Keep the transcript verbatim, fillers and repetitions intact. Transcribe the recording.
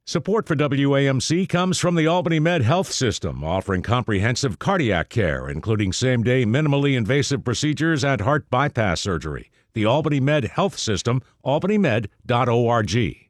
Support for W A M C comes from the Albany Med Health System, offering comprehensive cardiac care, including same-day minimally invasive procedures and heart bypass surgery. The Albany Med Health System, albany med dot org.